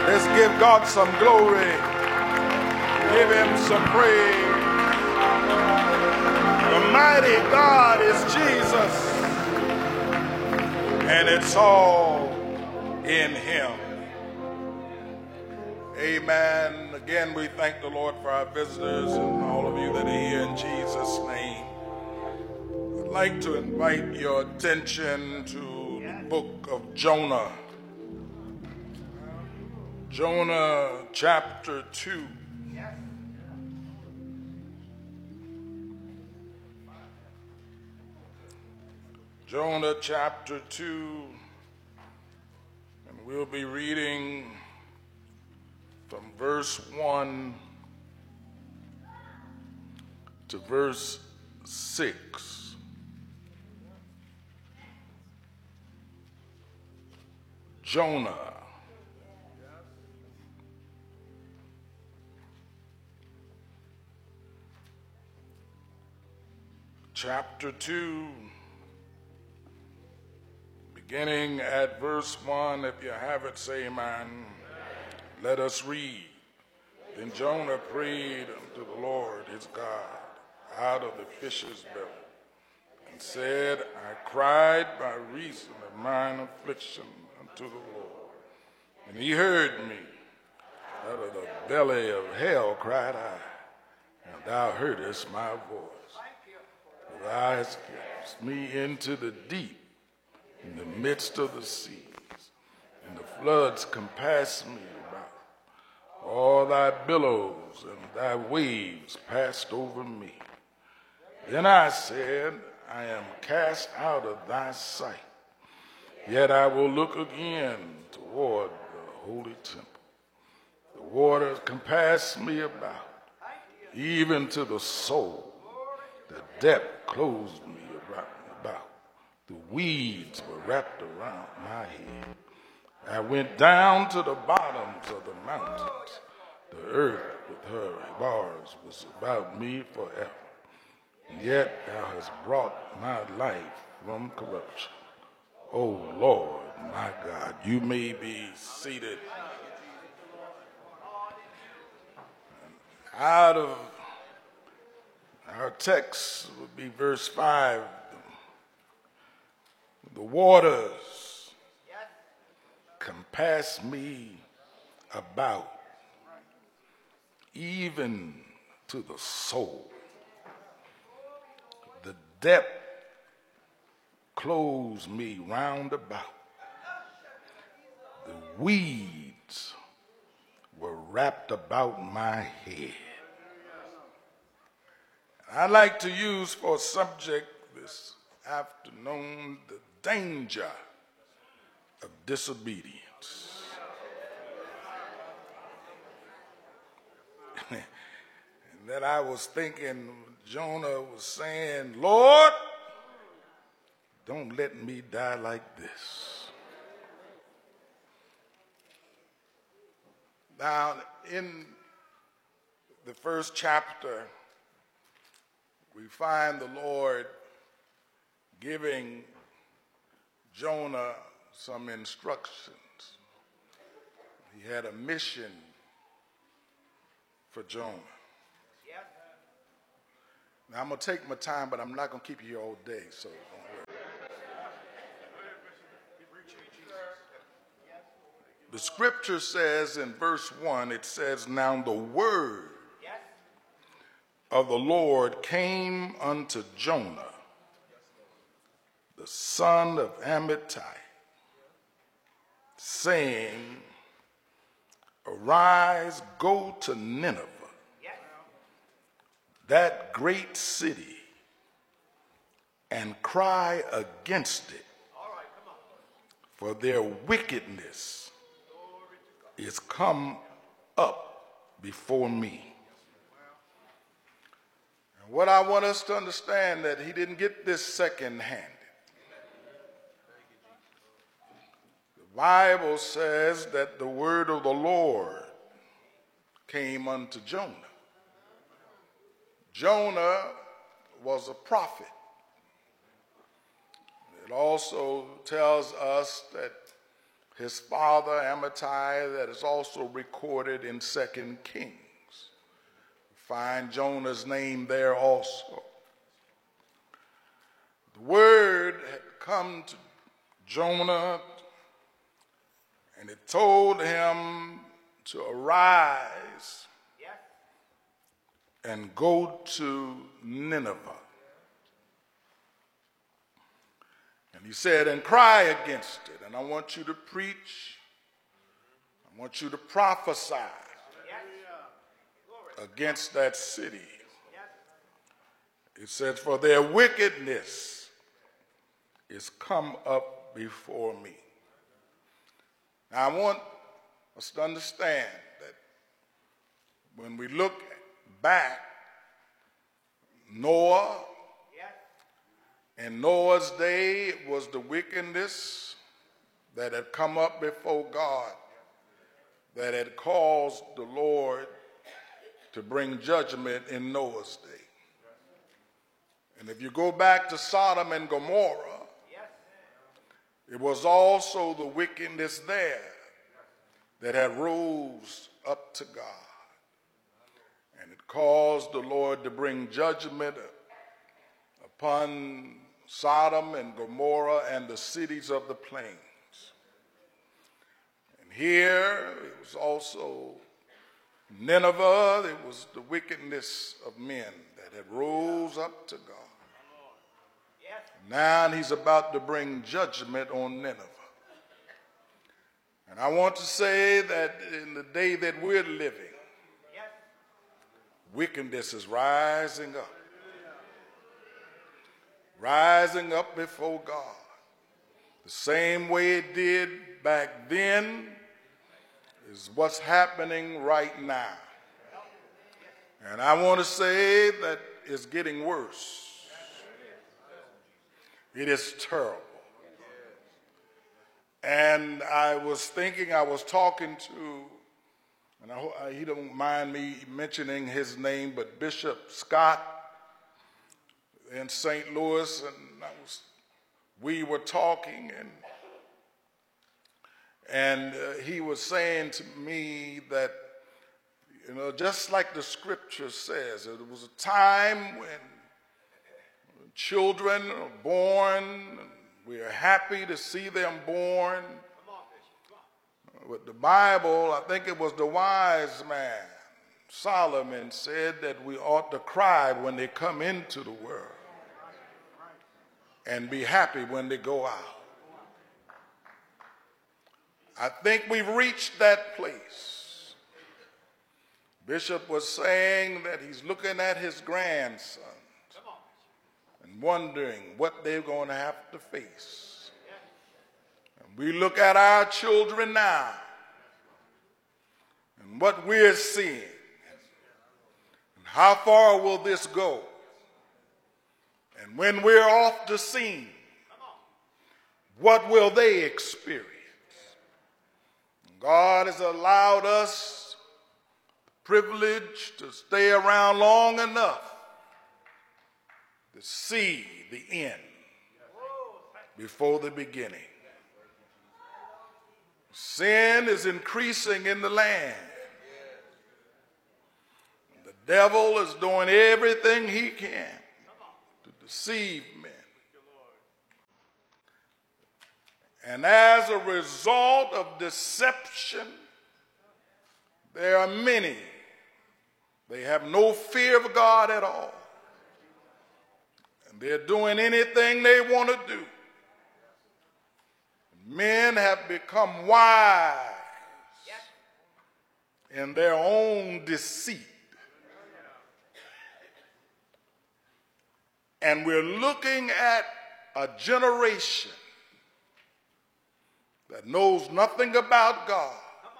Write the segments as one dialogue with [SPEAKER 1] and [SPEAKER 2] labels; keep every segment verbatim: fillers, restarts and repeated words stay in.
[SPEAKER 1] Let's give God some glory. Give him some praise. The mighty God is Jesus, and it's all in him. Amen. Again, we thank the Lord for our visitors and all of you that are here in Jesus' name. I'd like to invite your attention to the book of Jonah. Jonah chapter two. Jonah chapter two, and we'll be reading from verse one to verse six. Jonah. Chapter two, beginning at verse one. If you have it, say amen. Let us read. Then Jonah prayed unto the Lord his God out of the fish's belly, and said, I cried by reason of mine affliction unto the Lord. And he heard me. Out of the belly of hell cried I, and thou heardest my voice. For thou hast cast me into the deep, in the midst of the seas, and the floods compassed me about. All thy billows and thy waves passed over me. Then I said, I am cast out of thy sight, yet I will look again toward the holy temple. The waters compassed me about, even to the soul. The depth closed me about. The weeds were wrapped around my head. I went down to the bottoms of the mountains. The earth with her bars was about me forever. And yet thou hast brought my life from corruption. O Lord, my God, you may be seated. Out of our text would be verse five. The waters compass me about, even to the soul. The depth closed me round about. The weeds were wrapped about my head. I'd like to use for a subject this afternoon the danger of disobedience. And that I was thinking, Jonah was saying, Lord, don't let me die like this. Now, in the first chapter, we find the Lord giving Jonah some instructions. He had a mission for Jonah. Now, I'm going to take my time, but I'm not going to keep you here all day, so don't worry. The scripture says in verse one, it says, now the word of the Lord came unto Jonah, the son of Amittai, saying, arise, go to Nineveh, that great city, and cry against it, for their wickedness is come up before me. And what I want us to understand, that he didn't get this second-handed. The Bible says that the word of the Lord came unto Jonah. Jonah was a prophet. It also tells us that his father Amittai, that is also recorded in Second Kings. Find Jonah's name there also. The word had come to Jonah, and it told him to arise and go to Nineveh. And he said, and cry against it. And I want you to preach. I want you to prophesy against that city. It says, for their wickedness is come up before me. Now, I want us to understand that when we look back, Noah, in Noah's day, it was the wickedness that had come up before God that had caused the Lord to bring judgment in Noah's day. And if you go back to Sodom and Gomorrah, it was also the wickedness there that had rose up to God. And it caused the Lord to bring judgment upon Sodom and Gomorrah and the cities of the plains. And here it was also Nineveh. It was the wickedness of men that had rose up to God. Now he's about to bring judgment on Nineveh. And I want to say that in the day that we're living, wickedness is rising up. Rising up before God. The same way it did back then is what's happening right now. And I want to say that it's getting worse. It is terrible. And I was thinking, I was talking to, and I, he don't mind me mentioning his name, but Bishop Scott in Saint Louis, and I was, we were talking, and and uh, he was saying to me that, you know, just like the scripture says, it was a time when children are born, and we are happy to see them born. With the Bible, I think it was the wise man, Solomon, said that we ought to cry when they come into the world and be happy when they go out. I think we've reached that place. Bishop was saying that he's looking at his grandsons and wondering what they're going to have to face. And we look at our children now and what we're seeing. And how far will this go? And when we're off the scene, what will they experience? God has allowed us the privilege to stay around long enough to see the end before the beginning. Sin is increasing in the land. The devil is doing everything he can to deceive men. And as a result of deception, there are many. They have no fear of God at all. And they're doing anything they want to do. Men have become wise in their own deceit. And we're looking at a generation that knows nothing about God.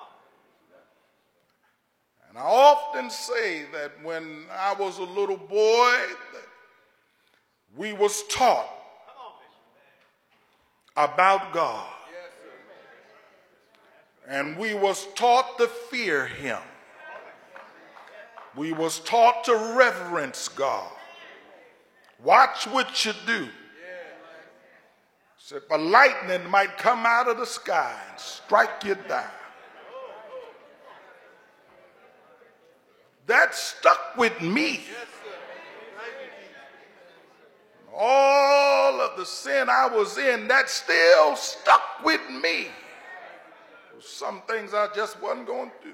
[SPEAKER 1] And I often say that when I was a little boy, that we was taught about God. And we was taught to fear him. We was taught to reverence God. Watch what you do. said, for lightning might come out of the sky and strike you down. That stuck with me. All of the sin I was in, that still stuck with me. Some things I just wasn't going to do.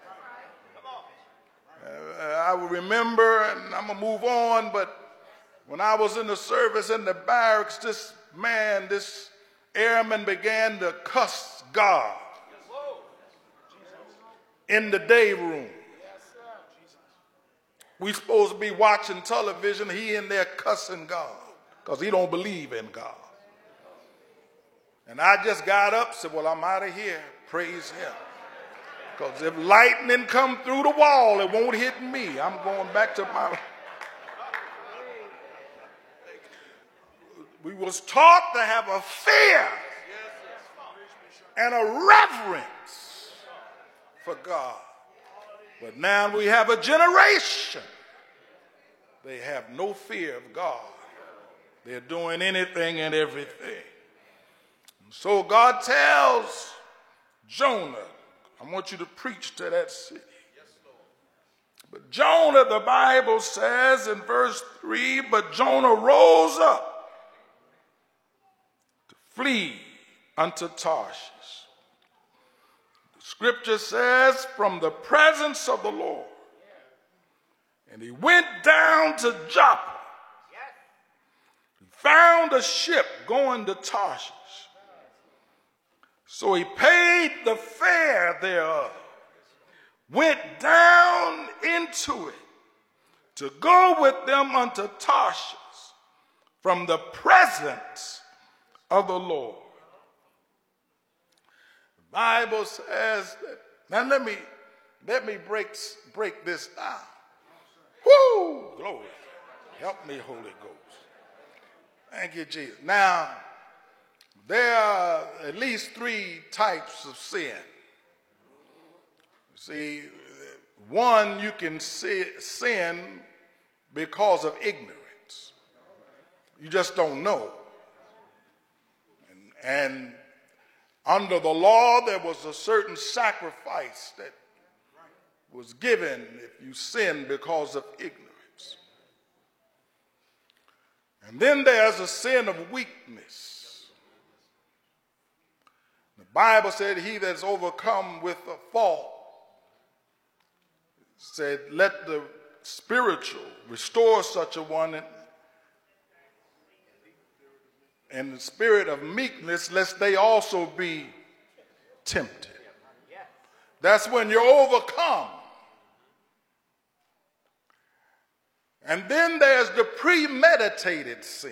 [SPEAKER 1] Uh, I will remember, and I'm going to move on, but when I was in the service in the barracks, this man, this airman began to cuss God in the day room. We supposed to be watching television, he in there cussing God because he don't believe in God. And I just got up and said, well, I'm out of here. Praise him. Because if lightning come through the wall, it won't hit me. I'm going back to my... We was taught to have a fear and a reverence for God. But now we have a generation. They have no fear of God. They're doing anything and everything. So God tells Jonah, I want you to preach to that city. But Jonah, the Bible says in verse three, but Jonah rose up to flee unto Tarshish. The scripture says, from the presence of the Lord. And he went down to Joppa. He found a ship going to Tarshish. So he paid the fare thereof, went down into it to go with them unto Tarshish from the presence of the Lord. The Bible says that, now let me, let me break, break this down. Woo! Glory. Help me, Holy Ghost. Thank you, Jesus. Now, there are at least three types of sin. See, one, you can see, sin because of ignorance. You just don't know. And, and under the law, there was a certain sacrifice that was given if you sin because of ignorance. And then there's a sin of weakness. The Bible said he that's overcome with a fault, said let the spiritual restore such a one, and, and the spirit of meekness, lest they also be tempted. That's when you're overcome. And then there's the premeditated sin.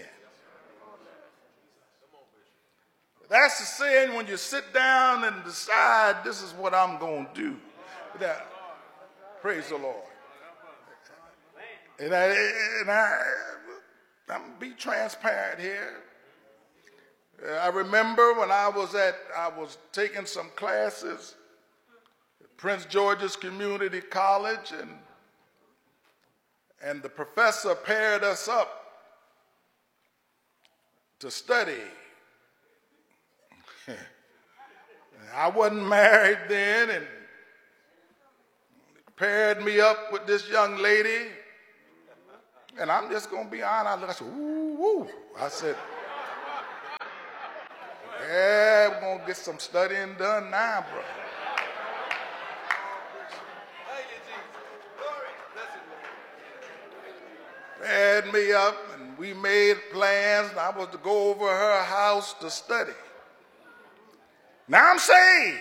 [SPEAKER 1] That's the sin when you sit down and decide this is what I'm going to do. That, praise the Lord. And I, and I, I'm going to be transparent here. I remember when I was at, I was taking some classes at Prince George's Community College, and And the professor paired us up to study. I wasn't married then, and paired me up with this young lady. And I'm just going to be honest. I said, ooh, woo. I said, yeah, we're going to get some studying done now, bro. Paired me up, and we made plans, and I was to go over her house to study. Now I'm saved.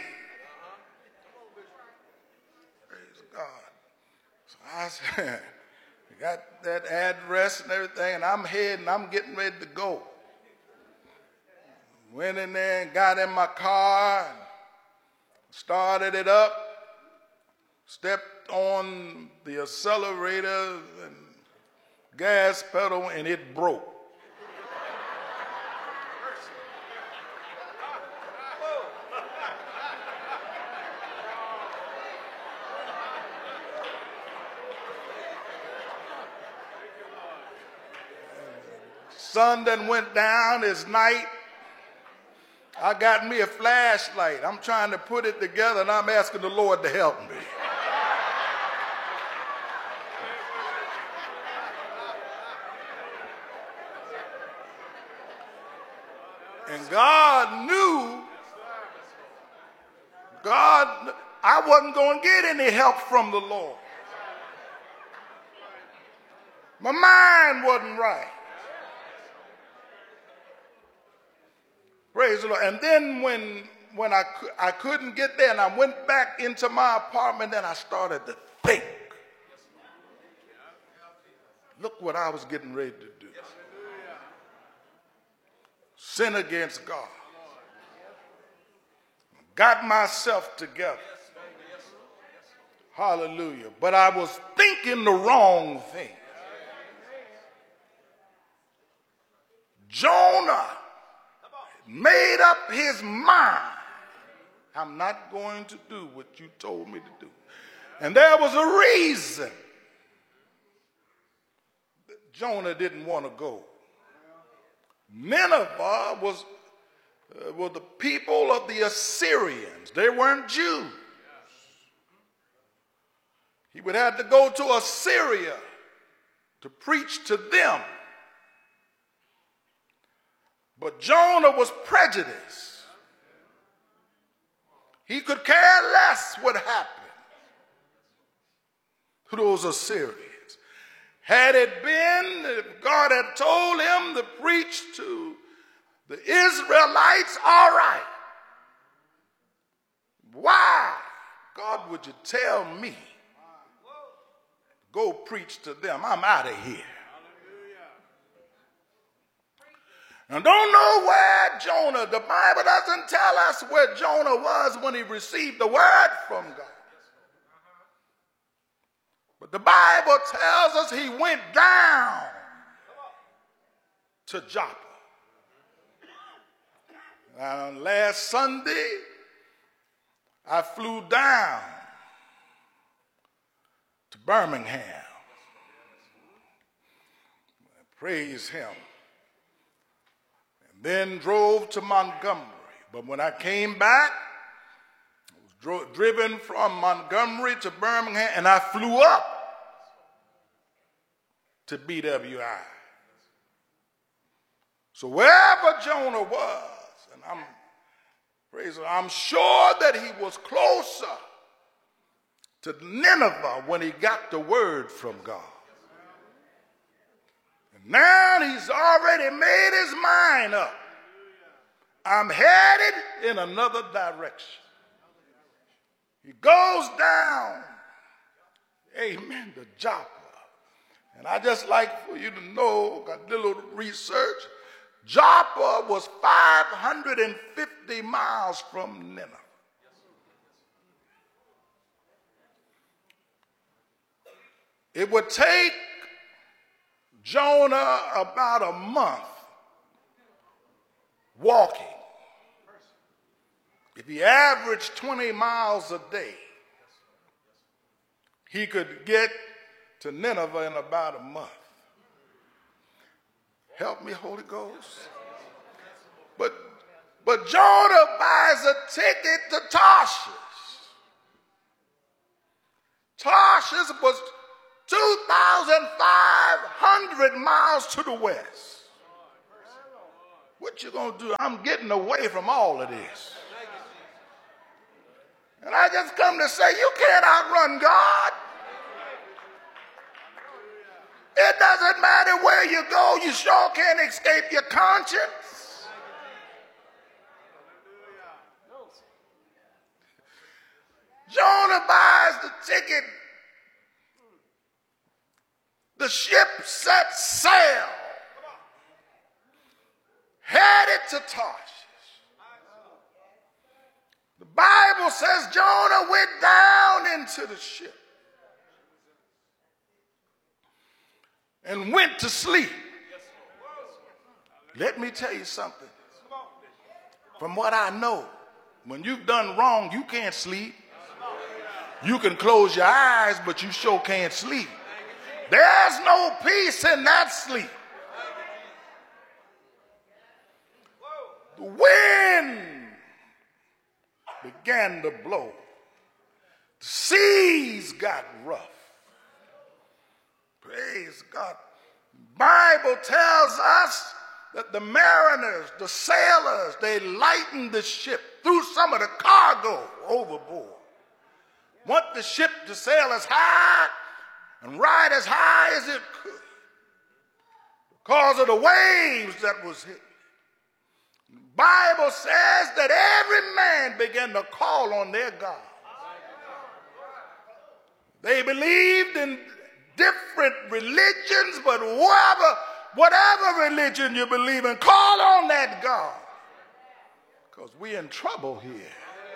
[SPEAKER 1] Praise God. So I said, got that address and everything, and I'm heading, I'm getting ready to go. Went in there and got in my car, and started it up, stepped on the accelerator and gas pedal, and it broke. Sun done went down, it's night. I got me a flashlight. I'm trying to put it together, and I'm asking the Lord to help me. And God knew, God, I wasn't going to get any help from the Lord. My mind wasn't right. Praise the Lord. And then when, when I, I couldn't get there and I went back into my apartment, then I started to think. Look what I was getting ready to do. Sin against God. Got myself together. Hallelujah. But I was thinking the wrong thing. Jonah made up his mind. I'm not going to do what you told me to do. And there was a reason that Jonah didn't want to go. Nineveh was, uh, were the people of the Assyrians. They weren't Jews. He would have to go to Assyria to preach to them. But Jonah was prejudiced. He could care less what happened to those Assyrians. Had it been, if God had told him to preach to the Israelites, all right. Why, God, would you tell me, go preach to them? I'm out of here. Now, don't know where Jonah, the Bible doesn't tell us where Jonah was when he received the word from God. But the Bible tells us he went down to Joppa. Now, last Sunday, I flew down to Birmingham. Praise him. And then drove to Montgomery. But when I came back, Dro- driven from Montgomery to Birmingham, and I flew up to B W I. So wherever Jonah was, and I'm praise the Lord, I'm sure that he was closer to Nineveh when he got the word from God. And now he's already made his mind up. I'm headed in another direction. He goes down, amen, to Joppa. And I just like for you to know, got a little research, Joppa was five hundred fifty miles from Nineveh. It would take Jonah about a month walking. If he averaged twenty miles a day, he could get to Nineveh in about a month. Help me, Holy Ghost. But, but Jonah buys a ticket to Tarshish. Tarshish was two thousand five hundred miles to the west. What you gonna do? I'm getting away from all of this. And I just come to say, you can't outrun God. It doesn't matter where you go, you sure can't escape your conscience. Jonah buys the ticket. The ship set sail, headed to Tarshish. The Bible says Jonah went down into the ship and went to sleep. Let me tell you something. From what I know, when you've done wrong, you can't sleep. You can close your eyes, but you sure can't sleep. There's no peace in that sleep. The wind began to blow. The seas got rough. Praise God. The Bible tells us that the mariners, the sailors, they lightened the ship, threw some of the cargo overboard. Want the ship to sail as high and ride as high as it could because of the waves that was hitting. The Bible says that every man began to call on their God. They believed in different religions, but whatever, whatever religion you believe in, call on that God, because we're in trouble here.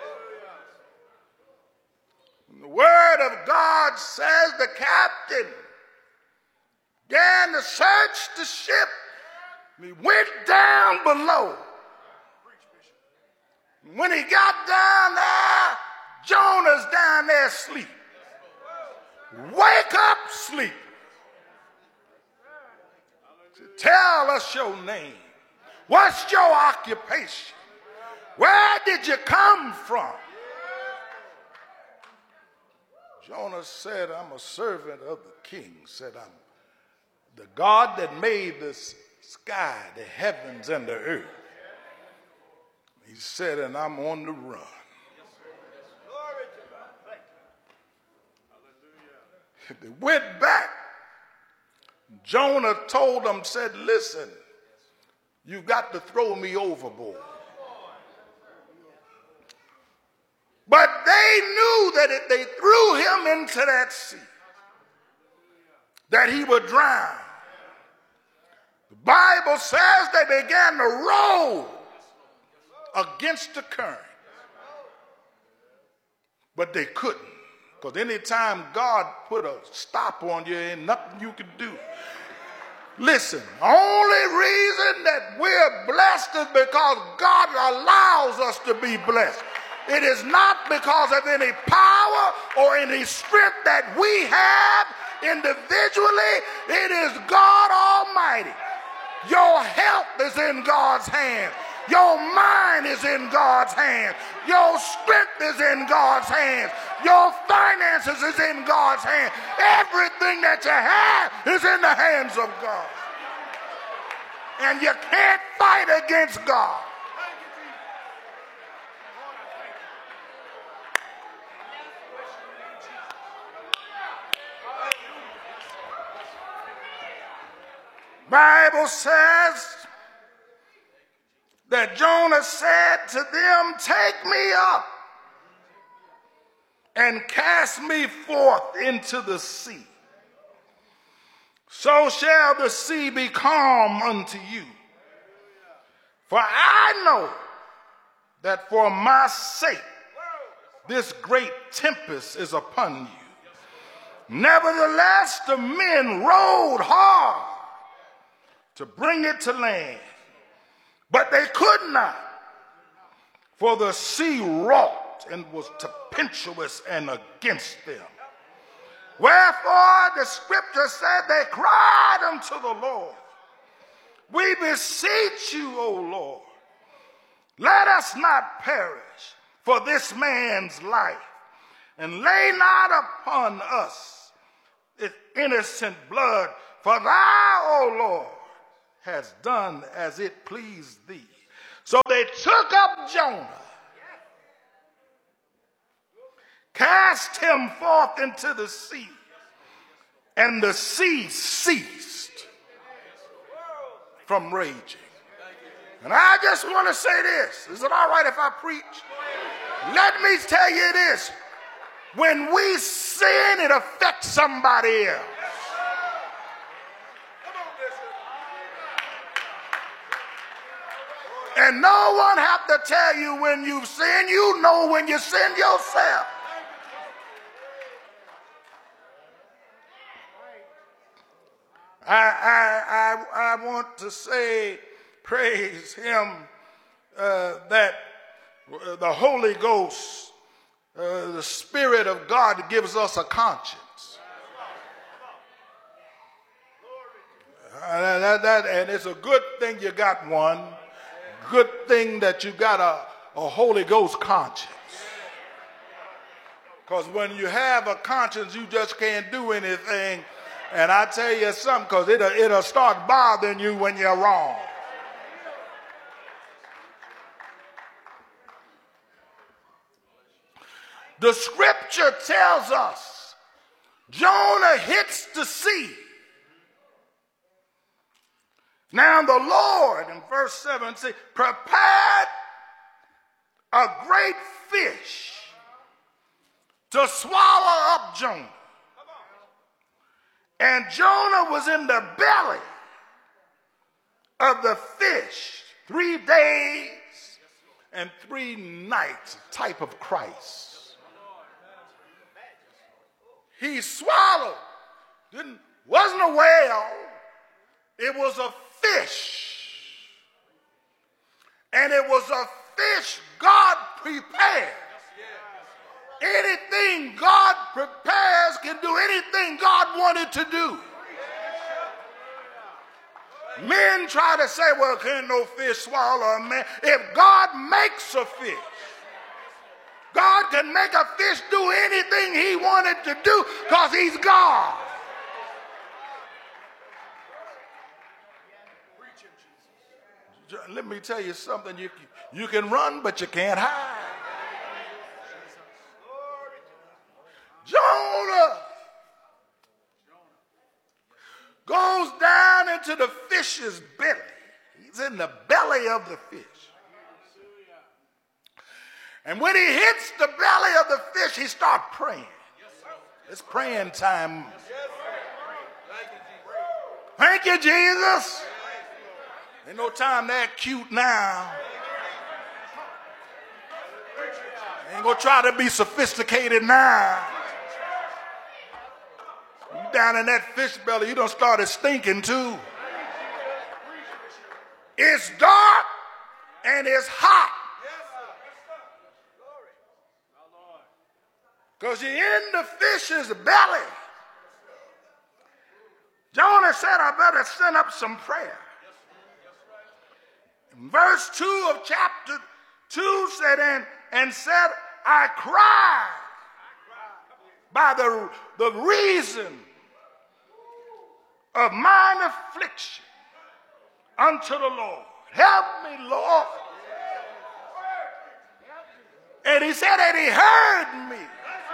[SPEAKER 1] And the word of God says the captain began to search the ship. He went down below. When he got down there, Jonah's down there asleep. Wake up, sleep. Tell us your name. What's your occupation? Where did you come from? Jonah said, I'm a servant of the king. Said, I'm the God that made the sky, the heavens, and the earth. He said, and I'm on the run. They went back. Jonah told them, said, listen, you got to throw me overboard. But they knew that if they threw him into that sea, that he would drown. The Bible says they began to roll against the current. But they couldn't. Because anytime God put a stop on you, ain't nothing you can do. Listen, the only reason that we're blessed is because God allows us to be blessed. It is not because of any power or any strength that we have individually. It is God Almighty. Your health is in God's hands. Your mind is in God's hands. Your strength is in God's hands. Your finances is in God's hands. Everything that you have is in the hands of God. And you can't fight against God. Bible says that Jonah said to them, take me up and cast me forth into the sea. So shall the sea be calm unto you. For I know that for my sake this great tempest is upon you. Nevertheless, the men rowed hard to bring it to land, but they could not, for the sea wrought and was tempestuous and against them. Wherefore the scripture said they cried unto the Lord, we beseech you, O Lord, let us not perish for this man's life, and lay not upon us its innocent blood, for thou, O Lord, hast done as it pleased thee. So they took up Jonah, cast him forth into the sea, and the sea ceased from raging. And I just want to say this. Is it all right if I preach? Let me tell you this. When we sin, it affects somebody else. And no one have to tell you when you've sinned. You know when you sin yourself. I, I, I, I want to say, praise him, uh, that the Holy Ghost, uh, the Spirit of God gives us a conscience. Uh, that, that, and it's a good thing you got one. Good thing that you got a, a Holy Ghost conscience. Because when you have a conscience, you just can't do anything. And I tell you something, because it'll, it'll start bothering you when you're wrong. The scripture tells us Jonah hits the sea. Now the Lord, in verse seventeen, prepared a great fish to swallow up Jonah. And Jonah was in the belly of the fish three days and three nights, a type of Christ. He swallowed. Didn't, wasn't a whale. It was a fish. And it was a fish God prepared. Anything God prepares can do anything God wanted to do. Men try to say, well, can no fish swallow a man? If God makes a fish, God can make a fish do anything he wanted to do because he's God. Let me tell you something. You, you can run, but you can't hide. Jonah goes down into the fish's belly. He's in the belly of the fish. And when he hits the belly of the fish, he starts praying. It's praying time. Thank you, Jesus. Ain't no time to act cute now. Ain't gonna try to be sophisticated now. You down in that fish belly, you done started stinking too. It's dark and it's hot. Because you're in the fish's belly. Jonah said, I better send up some prayer. Verse two of chapter two said, and, and said, I cried by the, the reason of mine affliction unto the Lord. Help me, Lord. And he said, and he heard me.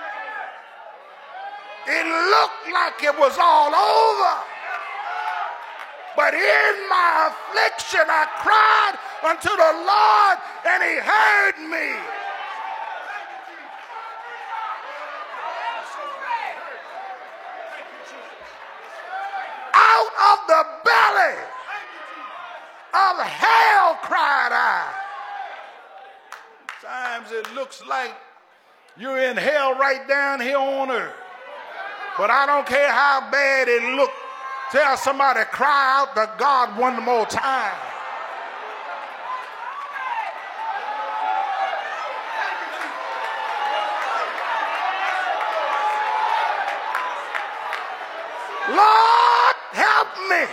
[SPEAKER 1] It looked like it was all over. But in my affliction, I cried unto the Lord, and he heard me. Out of the belly of hell cried I. Sometimes it looks like you're in hell right down here on earth. But I don't care how bad it looks. Tell somebody, cry out to God one more time. Lord, help me.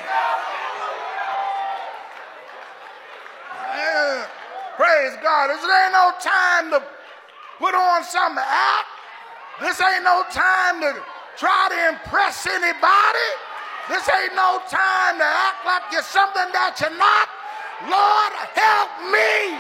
[SPEAKER 1] Yeah, praise God. This ain't no time to put on some act. This ain't no time to try to impress anybody. This ain't no time to act like you're something that you're not. Lord, help me.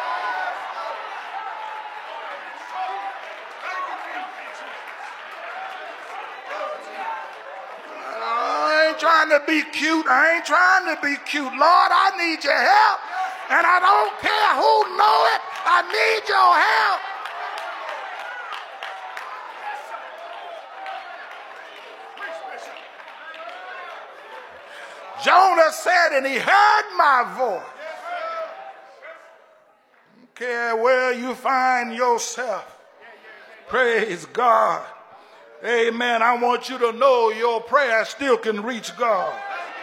[SPEAKER 1] I ain't trying to be cute. I ain't trying to be cute. Lord, I need your help. And I don't care who know it. I need your help. Jonah said, and he heard my voice. Don't care where you find yourself. Praise God. Amen. I want you to know your prayer still can reach God.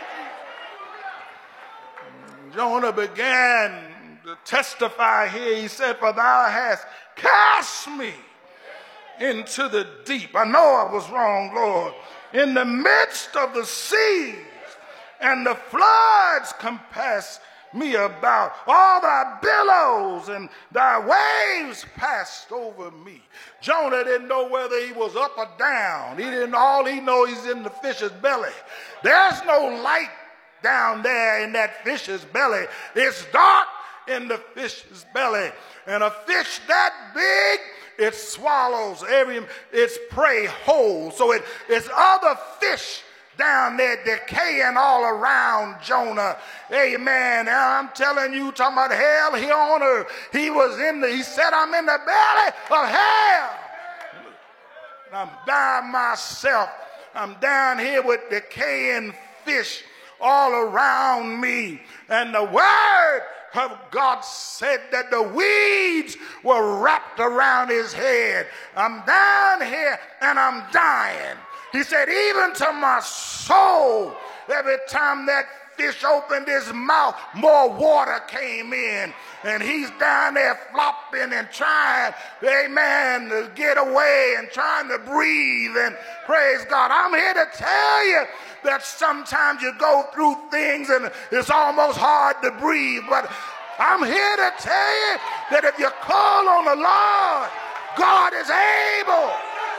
[SPEAKER 1] Jonah began to testify here. He said, for thou hast cast me into the deep. I know I was wrong, Lord. In the midst of the sea. And the floods compass me about. All thy billows and thy waves passed over me. Jonah didn't know whether he was up or down. He didn't, all he knows he's in the fish's belly. There's no light down there in that fish's belly. It's dark in the fish's belly. And a fish that big, it swallows every its prey whole. So it, it's other fish down there decaying all around Jonah. Amen. And I'm telling you, talking about hell here on earth. He was in the, he said, I'm in the belly of hell. I'm by myself. I'm down here with decaying fish all around me. And the word of God said that the weeds were wrapped around his head. I'm down here and I'm dying. He said, even to my soul, every time that fish opened his mouth, more water came in. And he's down there flopping and trying, amen, to get away and trying to breathe. And praise God. I'm here to tell you that sometimes you go through things and it's almost hard to breathe. But I'm here to tell you that if you call on the Lord, God is able.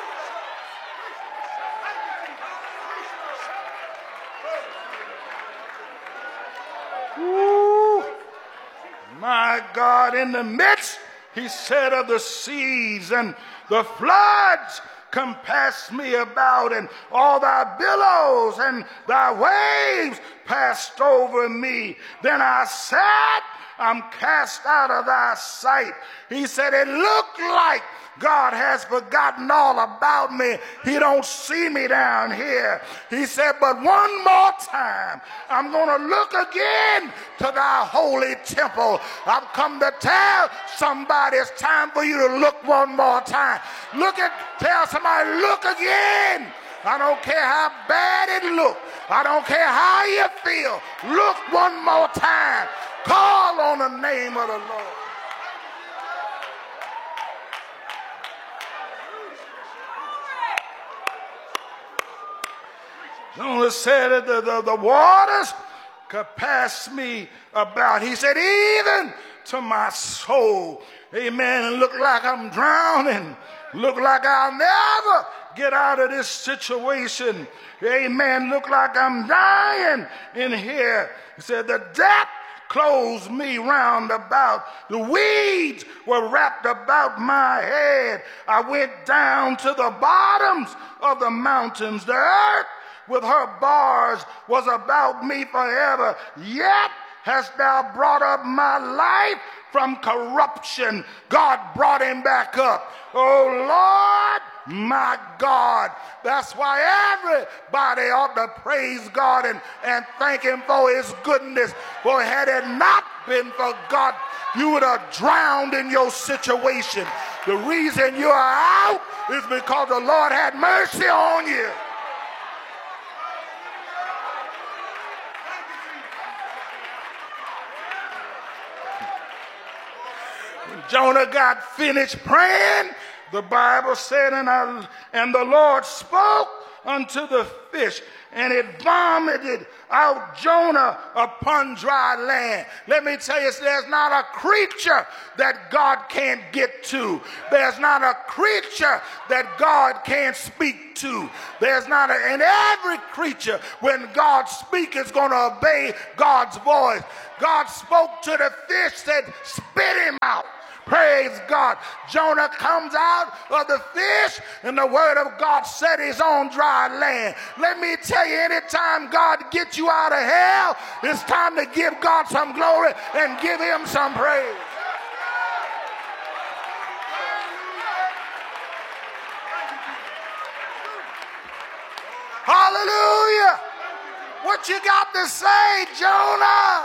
[SPEAKER 1] Ooh, my God, in the midst, he said, of the seas and the floods compassed me about, and all thy billows and thy waves passed over me. Then I said, I'm cast out of thy sight. He said, it looked like God has forgotten all about me. He don't see me down here. He said, but one more time, I'm going to look again to thy holy temple. I've come to tell somebody it's time for you to look one more time. Look at, tell somebody, look again. I don't care how bad it looks. I don't care how you feel. Look one more time. Call on the name of the Lord. Jonah said that the, the, the waters could pass me about. He said, even to my soul. Amen. And look like I'm drowning. Look like I'll never get out of this situation. Amen. Look like I'm dying in here. He said, the death closed me round about. The weeds were wrapped about my head. I went down to the bottoms of the mountains. The earth with her bars was about me forever. Yet hast thou brought up my life from corruption. God brought him back up. Oh Lord, my God. That's why everybody ought to praise God and, and thank him for his goodness. For had it not been for God, you would have drowned in your situation. The reason you are out is because the Lord had mercy on you. Jonah got finished praying. The Bible said, and, I, and the Lord spoke unto the fish, and it vomited out Jonah upon dry land. Let me tell you, there's not a creature that God can't get to. There's not a creature that God can't speak to. There's not a, and every creature, when God speaks, is going to obey God's voice. God spoke to the fish, said, spit him out. Praise God. Jonah comes out of the fish, and the word of God said he's on dry land. Let me tell you, anytime God gets you out of hell, it's time to give God some glory and give him some praise. Hallelujah. What you got to say, Jonah?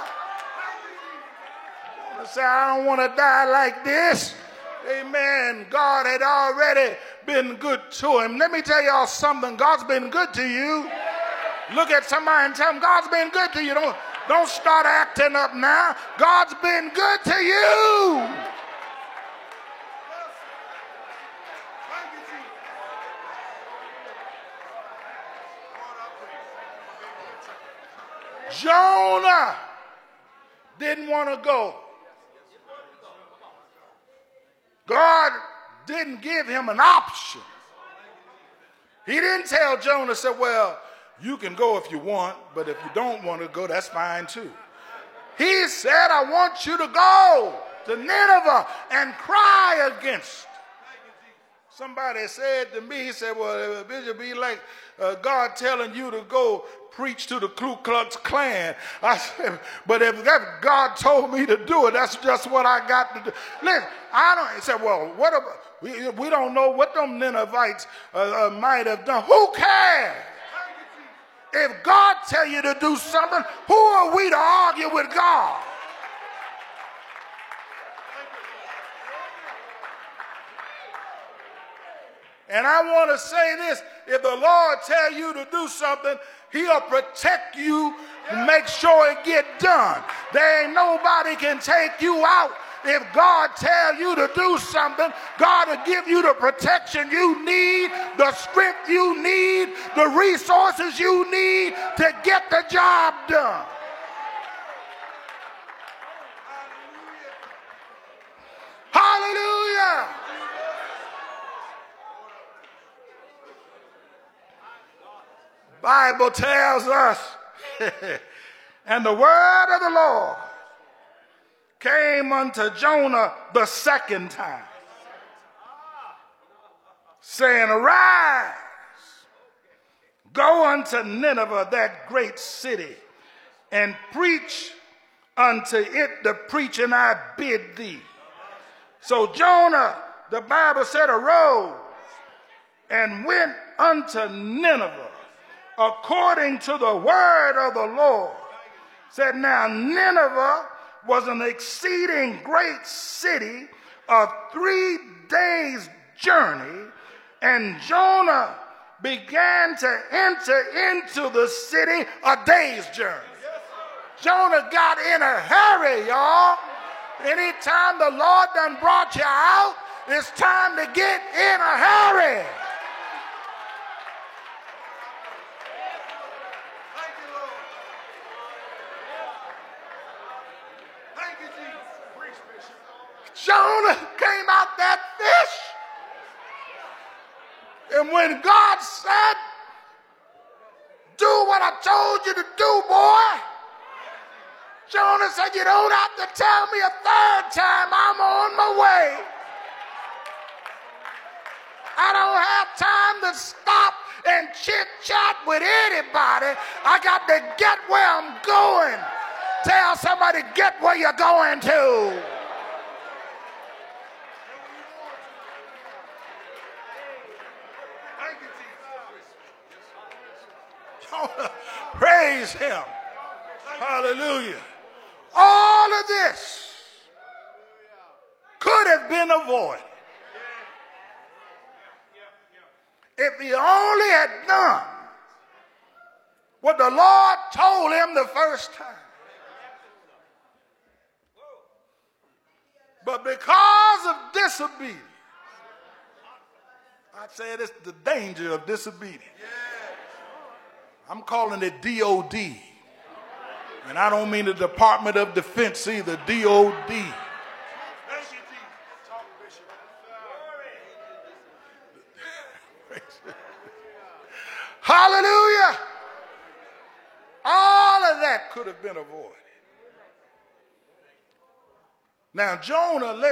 [SPEAKER 1] Say, I don't want to die like this. Amen. God had already been good to him. Let me tell y'all something. God's been good to you. Look at somebody and tell them, God's been good to you. Don't, don't start acting up now. God's been good to you. Jonah didn't want to go. God didn't give him an option. He didn't tell Jonah, said, well, you can go if you want, but if you don't want to go, that's fine too. He said, I want you to go to Nineveh and cry against. Somebody said to me, he said, well, Bishop, be like uh, God telling you to go preach to the Ku Klux Klan. I said, but if that God told me to do it, that's just what I got to do. Listen, I don't, he said, well, what about, we, we don't know what them Ninevites uh, uh, might have done. Who cares? If God tell you to do something, who are we to argue with God? And I want to say this, if the Lord tell you to do something, he'll protect you and make sure it get done. There ain't nobody can take you out. If God tell you to do something, God will give you the protection you need, the strength you need, the resources you need to get the job done. Hallelujah. Bible tells us, and the word of the Lord came unto Jonah the second time, saying, arise, go unto Nineveh, that great city, and preach unto it the preaching I bid thee. So Jonah, the Bible said, arose and went unto Nineveh, according to the word of the Lord. Said, now Nineveh was an exceeding great city of three days' journey, and Jonah began to enter into the city a day's journey. Jonah got in a hurry, y'all. Anytime the Lord done brought you out, it's time to get in a hurry. Jonah came out that fish. And when God said, do what I told you to do, boy, Jonah said, you don't have to tell me a third time, I'm on my way. I don't have time to stop and chit-chat with anybody. I got to get where I'm going. Tell somebody, get where you're going to. Praise him. Hallelujah. All of this could have been avoided if he only had done what the Lord told him the first time. But because of disobedience, I said it's the danger of disobedience. I'm calling it D O D. And I don't mean the Department of Defense either, D O D. Hallelujah. All of that could have been avoided. Now, Jonah